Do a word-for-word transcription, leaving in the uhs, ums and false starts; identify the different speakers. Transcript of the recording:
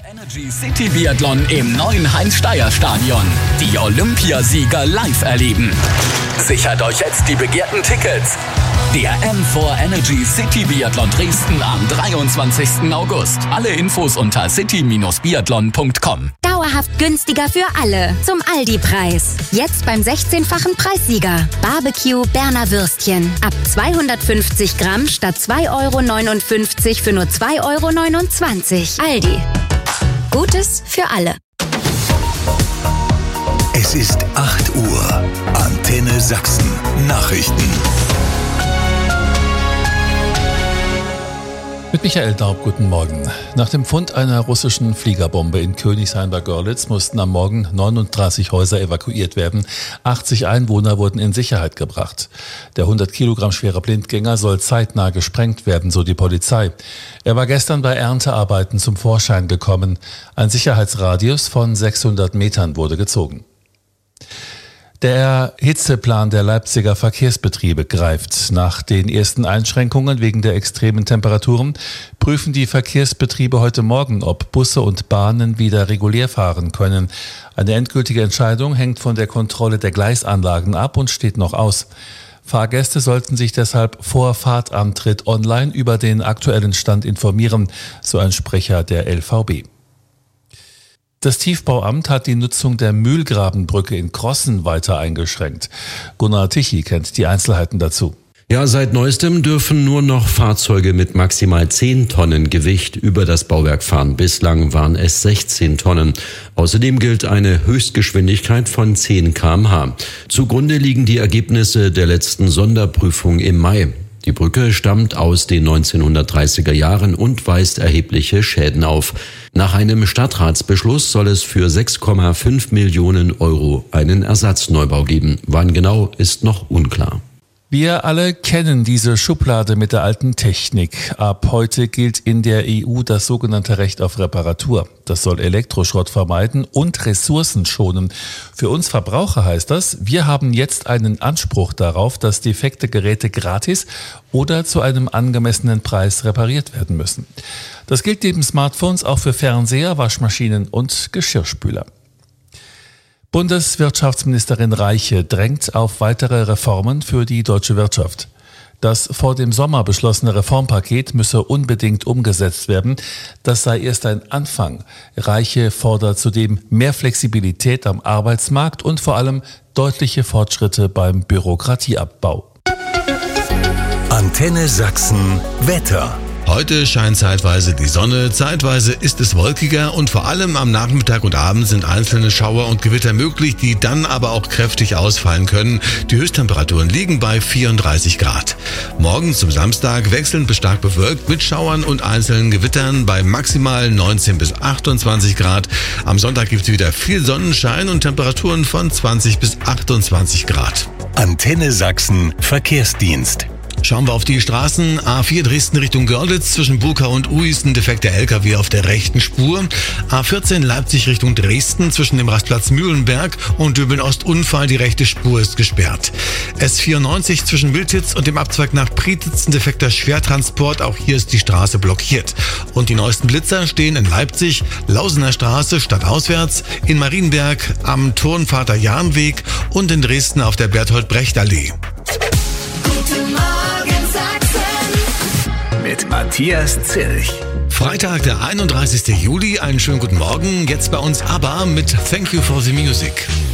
Speaker 1: Energy City Biathlon im neuen Heinz-Steier-Stadion. Die Olympiasieger live erleben. Sichert euch jetzt die begehrten Tickets. Der M vier Energy City Biathlon Dresden am dreiundzwanzigsten August. Alle Infos unter city Bindestrich biathlon Punkt com.
Speaker 2: Dauerhaft günstiger für alle. Zum Aldi-Preis. Jetzt beim sechzehnfachen Preissieger. Barbecue Berner Würstchen. Ab zweihundertfünfzig Gramm statt zwei Euro neunundfünfzig für nur zwei Euro neunundzwanzig. Aldi. Gutes für alle.
Speaker 3: Es ist acht Uhr. Antenne Sachsen. Nachrichten.
Speaker 4: Mit Michael Daub, guten Morgen. Nach dem Fund einer russischen Fliegerbombe in Königshain bei Görlitz mussten am Morgen neununddreißig Häuser evakuiert werden. achtzig Einwohner wurden in Sicherheit gebracht. Der hundert Kilogramm schwere Blindgänger soll zeitnah gesprengt werden, so die Polizei. Er war gestern bei Erntearbeiten zum Vorschein gekommen. Ein Sicherheitsradius von sechshundert Metern wurde gezogen. Der Hitzeplan der Leipziger Verkehrsbetriebe greift. Nach den ersten Einschränkungen wegen der extremen Temperaturen prüfen die Verkehrsbetriebe heute Morgen, ob Busse und Bahnen wieder regulär fahren können. Eine endgültige Entscheidung hängt von der Kontrolle der Gleisanlagen ab und steht noch aus. Fahrgäste sollten sich deshalb vor Fahrtantritt online über den aktuellen Stand informieren, so ein Sprecher der L V B. Das Tiefbauamt hat die Nutzung der Mühlgrabenbrücke in Crossen weiter eingeschränkt. Gunnar Tichy kennt die Einzelheiten dazu.
Speaker 5: Ja, seit neuestem dürfen nur noch Fahrzeuge mit maximal zehn Tonnen Gewicht über das Bauwerk fahren. Bislang waren es sechzehn Tonnen. Außerdem gilt eine Höchstgeschwindigkeit von zehn Kilometer pro Stunde. Zugrunde liegen die Ergebnisse der letzten Sonderprüfung im Mai. Die Brücke stammt aus den neunzehnhundertdreißiger Jahren und weist erhebliche Schäden auf. Nach einem Stadtratsbeschluss soll es für sechs Komma fünf Millionen Euro einen Ersatzneubau geben. Wann genau, ist noch unklar.
Speaker 4: Wir alle kennen diese Schublade mit der alten Technik. Ab heute gilt in der E U das sogenannte Recht auf Reparatur. Das soll Elektroschrott vermeiden und Ressourcen schonen. Für uns Verbraucher heißt das, wir haben jetzt einen Anspruch darauf, dass defekte Geräte gratis oder zu einem angemessenen Preis repariert werden müssen. Das gilt neben Smartphones auch für Fernseher, Waschmaschinen und Geschirrspüler. Bundeswirtschaftsministerin Reiche drängt auf weitere Reformen für die deutsche Wirtschaft. Das vor dem Sommer beschlossene Reformpaket müsse unbedingt umgesetzt werden. Das sei erst ein Anfang. Reiche fordert zudem mehr Flexibilität am Arbeitsmarkt und vor allem deutliche Fortschritte beim Bürokratieabbau.
Speaker 3: Antenne Sachsen Wetter.
Speaker 6: Heute scheint zeitweise die Sonne, zeitweise ist es wolkiger und vor allem am Nachmittag und Abend sind einzelne Schauer und Gewitter möglich, die dann aber auch kräftig ausfallen können. Die Höchsttemperaturen liegen bei vierunddreißig Grad. Morgen zum Samstag wechselnd bis stark bewölkt mit Schauern und einzelnen Gewittern bei maximal neunzehn bis achtundzwanzig Grad. Am Sonntag gibt es wieder viel Sonnenschein und Temperaturen von zwanzig bis achtundzwanzig Grad.
Speaker 3: Antenne Sachsen Verkehrsdienst.
Speaker 6: Schauen wir auf die Straßen. A vier Dresden Richtung Görlitz zwischen Burkau und Uis ein defekter L K W auf der rechten Spur. A vierzehn Leipzig Richtung Dresden zwischen dem Rastplatz Mühlenberg und Döbeln-Ost Unfall. Die rechte Spur ist gesperrt. S vierundneunzig zwischen Wildhitz und dem Abzweig nach Prietitz ein defekter Schwertransport. Auch hier ist die Straße blockiert. Und die neuesten Blitzer stehen in Leipzig, Lausener Straße stadtauswärts, in Marienberg am Turnvater-Jahn-Weg und in Dresden auf der Berthold-Brecht-Allee.
Speaker 3: Mit Matthias Zilch.
Speaker 6: Freitag, der einunddreißigsten Juli. Einen schönen guten Morgen. Jetzt bei uns ABBA mit Thank You for the Music.